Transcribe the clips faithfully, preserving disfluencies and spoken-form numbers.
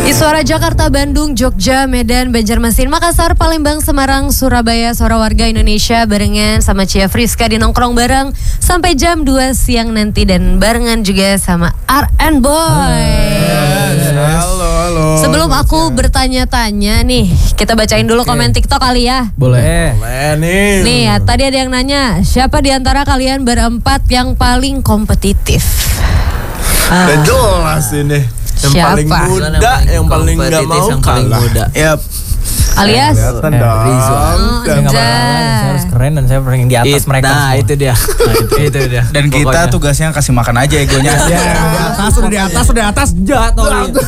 Suara Jakarta, Bandung, Jogja, Medan, Banjarmasin, Makassar, Palembang, Semarang, Surabaya, suara warga Indonesia barengan sama Cia Friska di nongkrong bareng sampai jam dua siang nanti dan barengan juga sama R and Boy. Halo, halo. Sebelum aku bertanya-tanya nih, kita bacain dulu komen TikTok kali ya. Boleh. Boleh nih. Nih ya, tadi ada yang nanya, siapa di antara kalian berempat yang paling kompetitif? Ah. Udah jelas ini. Yang Siapa? paling muda, yang paling nggak mau kalah. Yap. Alias Kelihatan dong. Oh, Dan Jan. Saya harus keren dan saya paling di atas It, mereka nah semua. itu dia. Nah, itu, itu dia. Dan kita Pokoknya. tugasnya kasih makan aja egonya. Ya, di atas, udah di atas, udah di atas, jatuh.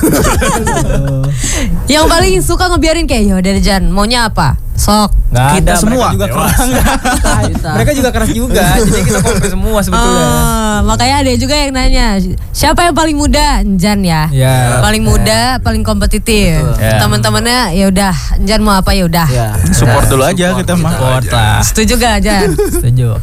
Yang paling suka ngebiarin kayak ya udah Jan, maunya apa? Sok. Nggak Kita ada, semua. mereka juga keras. Mereka juga keras juga. Jadi kita kompet semua sebetulnya. Ah, makanya ada juga yang nanya, siapa yang paling muda? Jan ya. Ya. Paling muda, paling kompetitif. Ya. Teman-temannya ya udah, Jan mau apa ya udah. Ya. Support dulu aja kita mah. Support lah. Setuju gak Jan? Setuju.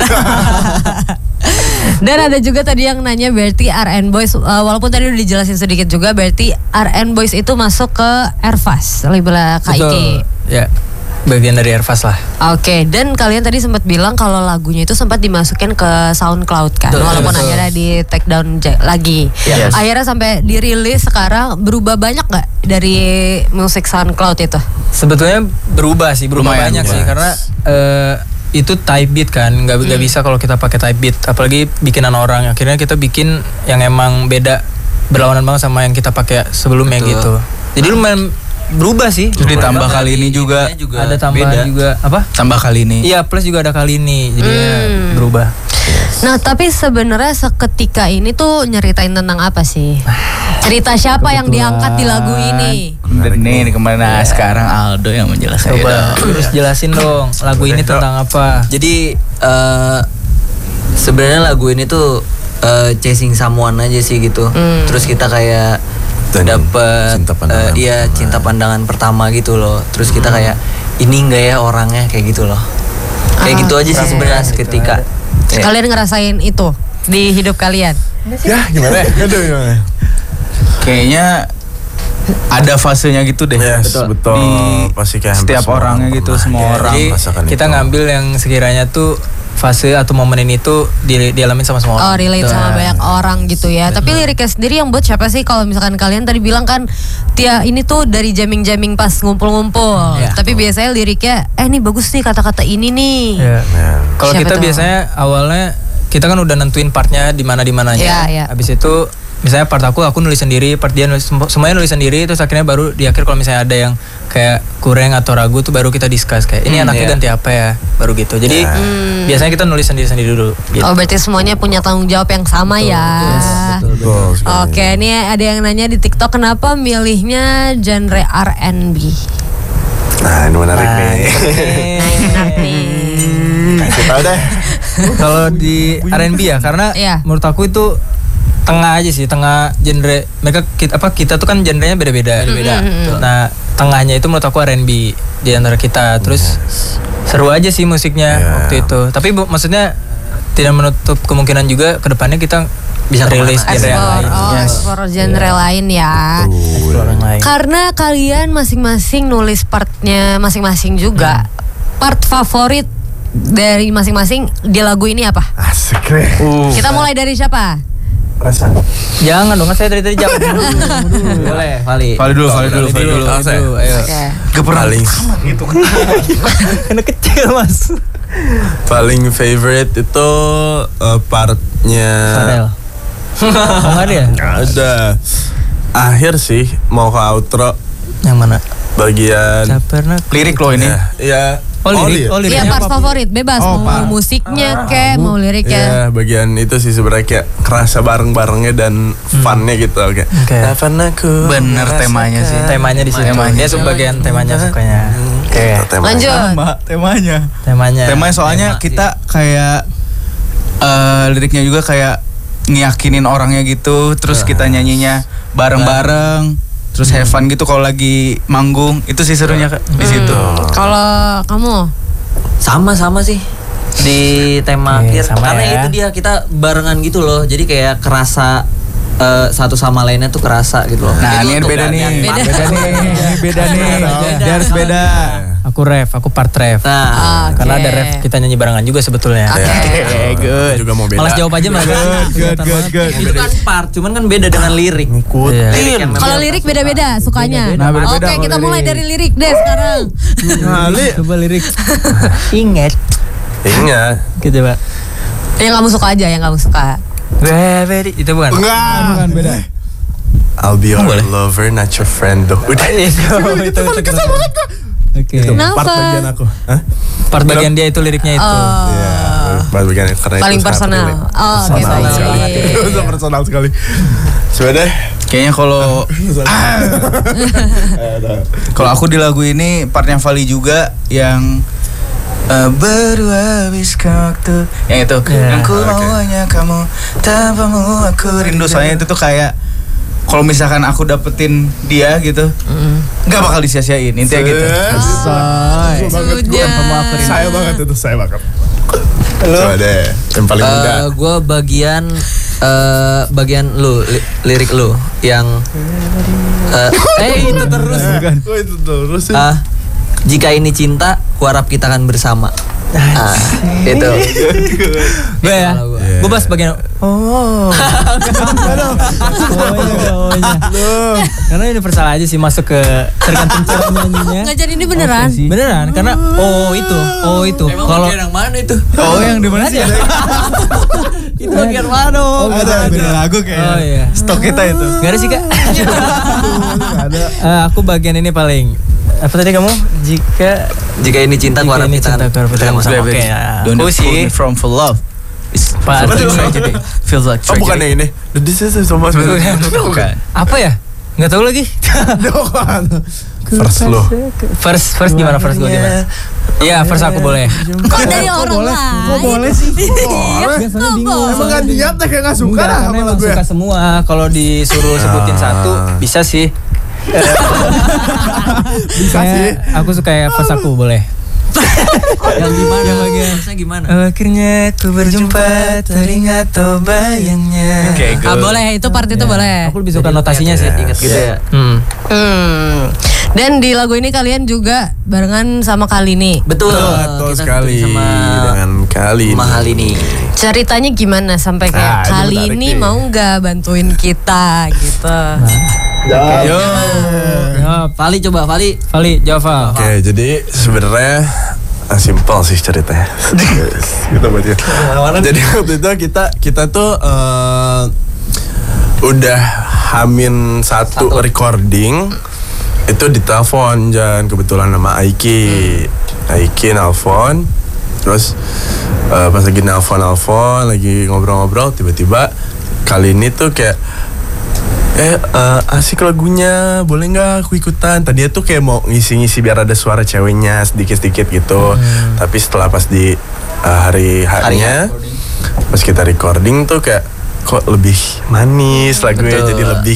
Dan ada juga tadi yang nanya berarti R and Boys, uh, walaupun tadi udah dijelasin sedikit juga, berarti R and Boys itu masuk ke Airfast, label K I K. Ya. Bagian dari Airfast lah. Oke, dan kalian tadi sempat bilang kalau lagunya itu sempat dimasukin ke SoundCloud kan, Betul, walaupun betul. akhirnya di take down j- lagi. Yes. Akhirnya sampai dirilis sekarang, berubah banyak gak dari musik SoundCloud itu? Sebetulnya berubah sih, berubah Lumayan banyak berubah. sih karena eh, itu type beat kan, nggak nggak Hmm. bisa kalau kita pakai type beat, apalagi bikinan orang. Akhirnya kita bikin yang emang beda, berlawanan banget sama yang kita pakai sebelumnya. Betul. Gitu. Jadi lumayan berubah sih. Terus ditambah Berubah. kali ini juga, ada tambahan beda. juga apa? Tambah kali ini. Iya, plus juga ada kali ini, jadi Hmm. berubah. Nah, tapi sebenarnya seketika ini tuh nyeritain tentang apa sih? Cerita siapa yang diangkat di lagu ini? Dan nih kemana sekarang Aldo yang menjelaskan. Coba terus jelasin dong lagu ini tentang apa? Jadi eh, sebenarnya lagu ini tuh eh, chasing someone aja sih gitu. Hmm. Terus kita kayak Dan dapet cinta pandangan eh, iya pertama. cinta pandangan pertama gitu loh. Terus kita kayak ini enggak ya orangnya kayak gitu loh. Kayak Ah, gitu aja sih oke. sebenarnya seketika. Ya. Kalian ngerasain itu di hidup kalian? Ya gimana? Aduh gimana? Kayaknya ada fasenya gitu deh. Yes, betul. Di Pasti kayak hampir setiap semua orangnya orang gitu, pernah. semua Ya, orang. Jadi merasakan kita itu. ngambil yang sekiranya tuh fase atau momen ini tuh di, dialamin sama semua orang. Oh, relate sama Nah. banyak orang gitu ya. Tapi liriknya sendiri yang buat siapa sih? Kalau misalkan kalian tadi bilang kan, Tia ini tuh dari jamming-jamming pas ngumpul-ngumpul. Ya. Tapi biasanya liriknya, eh ini bagus nih kata-kata ini nih. Ya. Ya. Kalau Siapa kita tuh? biasanya awalnya kita kan udah nentuin partnya di mana di mananya. Iya, iya. Habis itu misalnya part aku aku nulis sendiri, part dia nulis, semuanya nulis sendiri, terus akhirnya baru di akhir kalau misalnya ada yang kayak kurang atau ragu tuh baru kita discuss kayak ini Hmm, anaknya iya. ganti apa ya, baru gitu. Jadi Hmm. biasanya kita nulis sendiri-sendiri dulu gitu. Oh, berarti semuanya punya tanggung jawab yang sama ya. Betul sekali. Oke, ini ada yang nanya di TikTok, kenapa milihnya genre R and B? Nah ini menarik Nah, nih. Nah, ini menarik nih. Kasih tau deh. Kalau di R and B ya, karena Iya. menurut aku itu tengah aja sih, tengah genre. Mereka kita apa kita tuh kan genrenya beda-beda. Beda. Mm-mm. Nah, tengahnya itu menurut aku R and B di antara kita. Terus seru aja sih musiknya Iya. waktu itu. Tapi bu, maksudnya tidak menutup kemungkinan juga kedepannya kita bisa rilis genre yang Explore, lain. oh, Yes. explore genre lain ya. Explore yang lain. Karena kalian masing-masing nulis partnya masing-masing juga. Part favorit dari masing-masing di lagu ini apa? Asik deh. Kita mulai dari siapa? Rasa. Jangan dong, kan saya dari tadi jawab dulu. Boleh, Vali. Vali dulu, Vali dulu, Vali dulu. Vali dulu, ayo. Oke. Gak pernah paling Kena kecil, Mas. paling favorite itu uh, partnya. Farel. Oh, nggak ada ya? Nggak ada. Akhir sih mau ke outro Yang mana? bagian. Saya pernah Lirik lo ini. Ya, ya. Oh, lirik. iya. Oh, Iya, liriknya part apa? favorit bebas, Oh, mau part. musiknya kek, mau liriknya. Ya, bagian itu sih sebenarnya kayak kerasa bareng-barengnya dan funnya gitu. Oke. Oke. Tak pernah ku Bener temanya sih. Temanya di situ. Temanya. Dia sebagian temanya sukanya. Oke. Itu temanya. Lanjut. Sama temanya. Temanya. Temanya soalnya Tema kita kayak eh, liriknya juga kayak ngiyakinin orangnya gitu, terus kita nyanyinya bareng-bareng, terus have fun gitu kalau lagi manggung. Itu sih serunya Kak, di situ. Hmm, kalau kamu? Sama-sama sih di tema Oke, akhir sama karena ya. itu dia kita barengan gitu loh. Jadi kayak kerasa eh, satu sama lainnya tuh kerasa gitu loh. Nah, Itu ini untuk beda nih. beda. Beda nih. Ini beda nih. Dia harus beda. Aku ref, aku part ref. Nah, Oke. Karena ada ref kita nyanyi barangan juga sebetulnya. Oke. Oke, good. Juga mau beda. Malas jawab aja malah. Good, good, good, good. itu kan part, cuman kan beda dengan lirik. Ngikut. Iya. Lirik yang memang Kalau lirik beda-beda sukanya. Nah, beda-beda Oke, kalau kita lirik. mulai dari lirik deh sekarang. Kali. Coba lirik. Ingat. Ingat. Gitu, Pak. Yang kamu suka aja, yang kamu suka. Baby, itu bukan. Enggak. Bukan beda. I'll be your Boleh. lover, not your friend. Tuh. Udah. itu itu itu kesel banget. Oke. Itu Kenapa? part bagian aku. Hah? Part bagian dia itu liriknya itu. Oh. Iya, part bagian karena Paling itu sangat personal. relate. Oh, oke, Personal baik. sekali. Itu personal sekali. Coba deh. Kayaknya kalau kalau aku di lagu ini partnya Vali juga yang eh, berdua habis waktu yang itu Yeah. yang ku Oke. mau hanya kamu tanpamu aku rindu soalnya itu tuh kayak kalau misalkan aku dapetin dia gitu nggak bakal disia-siain intinya gitu. Say. Sudah. Saya banget itu, saya banget. Coba deh, yang paling muda. Eh, gue bagian eh, bagian lu li- lirik lu yang eh eh itu terus Oh itu terus sih. ah jika ini cinta kuharap kita akan bersama. Ah, itu. Gue ya. Kalau gua. Gue bahas bagian oh. Oh iya. Karena universal aja sih masuk ke tergantung cara nyanyinya. Nggak jadi ini beneran. Beneran karena oh itu, oh itu. Emang Kalau bagian yang mana itu? Oh yang di mana sih? Itu bagian mana? Oh, ada beda lagu kayak. Oh, iya. Stok kita itu. Gak ada sih kak. Eh, aku bagian ini paling. Apa tadi kamu? Jika Jika ini cinta kuharap ini kita cinta akan kuharap kita akan bersama. Oke ya. Don't Aku fool sih me from full love. Pak Apa tuh? tragedy. Feels like Oh bukan tragedy. yang ini. This is so much better. Bukan. Apa ya? Nggak tahu lagi. Bukan. First lo. First first gimana first gue gimana? Iya first aku boleh. Kok dari orang lain? Kok boleh sih? Iya, kok boleh? Emang gak niat deh kayak gak suka Enggak, lah karena sama emang lagu ya. suka semua. Kalau disuruh sebutin satu bisa sih. Bisa sih. Aku suka ya first aku boleh. Yang gimana? Yang bagian. Harusnya gimana? Akhirnya ku berjumpa teringat oh bayangnya. Oke, Ah, good. boleh, itu part itu boleh. Aku lebih suka notasinya sih. Ingat gitu ya. Hmm. Hmm. Dan di lagu ini kalian juga barengan sama Kalini. Betul. Betul Kita sekali sama dengan kali ini. mahal ini. Ceritanya gimana sampai kayak Nah, ini kali menarik ini nih. mau nggak bantuin kita gitu? Yo. Jawab. Vali coba Vali. Vali, jawab Val. Oke, jadi sebenarnya ah, simpel sih ceritanya. Kita buat ya. Jadi waktu itu kita kita tuh eh, udah hamin satu, Satu. recording itu ditelepon Jan kebetulan nama Aiki. Aiki nelfon. Terus eh, pas lagi nelfon nelfon lagi ngobrol-ngobrol tiba-tiba kali ini tuh kayak eh eh, asik lagunya boleh nggak aku ikutan tadinya tuh kayak mau ngisi-ngisi biar ada suara ceweknya sedikit-sedikit gitu tapi setelah pas di eh, hari harinya pas kita recording tuh kayak kok lebih manis lagunya Betul. jadi lebih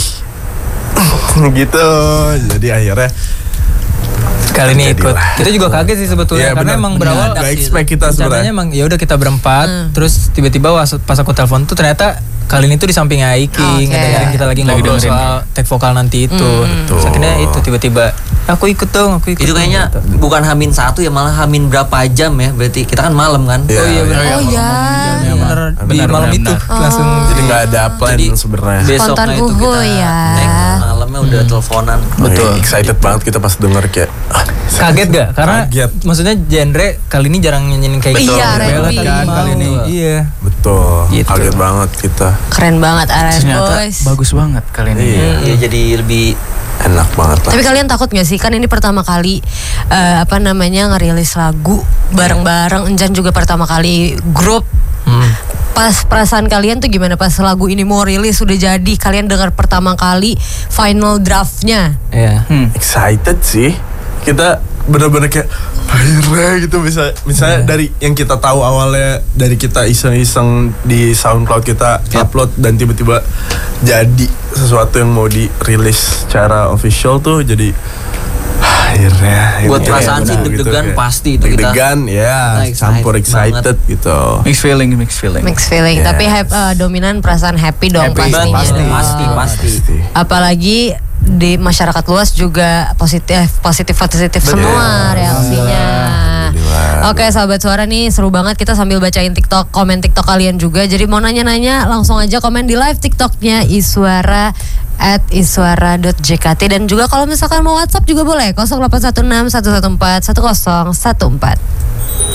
gitu jadi akhirnya Kali ini ikut. Jadilah. Kita juga kaget sih sebetulnya Iya, karena benar. emang Benar. berawal Gak expect kita rencananya sebenarnya. emang ya udah kita berempat, terus tiba-tiba was- pas aku telepon tuh ternyata kali ini tuh di samping Aiki, Oke. ngedengerin kita lagi Lagi ngobrol dengerin. soal take vokal nanti itu. Betul. Terus akhirnya itu tiba-tiba aku ikut dong, aku ikut. Itu dong, kayaknya gitu. bukan hamin satu ya malah hamin berapa jam ya berarti kita kan malam kan. Iya, Oh iya benar. Oh iya. Ya, benar. Di Benar, malam benar, itu benar. langsung jadi nggak ada plan Jadi, sebenarnya. Spontan Besoknya itu uhu kita ya. tag, malamnya udah teleponan. Betul. Excited banget kita pas denger kayak ah, kaget gak? Karena Kaget. maksudnya genre kali ini jarang nyanyiin kayak gitu. Iya, Bella R and B. kan kali ini. Iya. betul. Gitu. Kaget banget kita. Keren banget R S Ternyata Boys. bagus banget kali ini. Iya. Iya jadi lebih Enak banget lah. Tapi kalian takut gak sih? Kan ini pertama kali eh, apa namanya ngerilis lagu bareng-bareng. Enjan juga pertama kali grup. Hmm. Pas perasaan kalian tuh gimana pas lagu ini mau rilis sudah jadi kalian dengar pertama kali final draftnya? Iya. Hmm. Excited sih. Kita bener-bener kayak akhirnya gitu bisa misalnya dari yang kita tahu awalnya dari kita iseng-iseng di SoundCloud kita upload dan tiba-tiba jadi sesuatu yang mau dirilis secara official tuh jadi akhirnya Buat ini perasaan ya, sih gitu, deg-degan kayak pasti itu kita. deg-degan ya, Kita campur excited excited gitu. Mixed feeling, mixed feeling. Mixed feeling, Yeah. tapi hap- eh, dominan perasaan happy dong Happy, pastinya. Pasti, dong. pasti, pasti. Apalagi di masyarakat luas juga positif positif positif semua reaksinya. Alhamdulillah. Oke sahabat suara nih seru banget kita sambil bacain TikTok komen TikTok kalian juga. Jadi mau nanya-nanya langsung aja komen di live TikToknya Iswara at iswara dot j k t dan juga kalau misalkan mau WhatsApp juga boleh nol delapan satu enam satu satu empat satu nol satu empat.